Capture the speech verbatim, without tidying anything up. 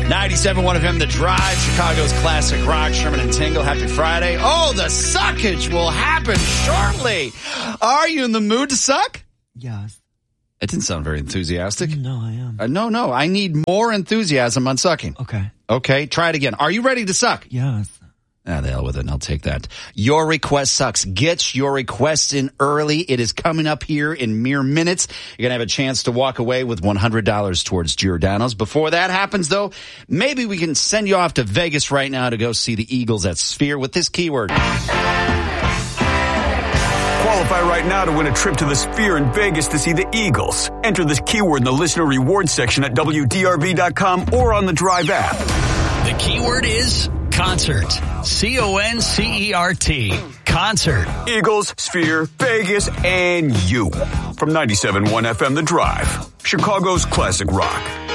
ninety-seven point one F M, The Drive, Chicago's classic rock, Sherman and Tingle. Happy Friday. Oh, the suckage will happen shortly. Are you in the mood to suck? Yes. It didn't sound very enthusiastic. No, I am. Uh, no, no. I need more enthusiasm on sucking. Okay. Okay, try it again. Are you ready to suck? Yes. Ah, the hell with it. I'll take that. Your request sucks. Get your requests in early. It is coming up here in mere minutes. You're going to have a chance to walk away with one hundred dollars towards Giordano's. Before that happens, though, maybe we can send you off to Vegas right now to go see the Eagles at Sphere with this keyword. Qualify right now to win a trip to the Sphere in Vegas to see the Eagles. Enter this keyword in the listener rewards section at W D R V dot com or on the Drive app. The keyword is concert. C O N C E R T. Concert. Eagles, Sphere, Vegas, and you. From ninety-seven point one F M, The Drive. Chicago's classic rock.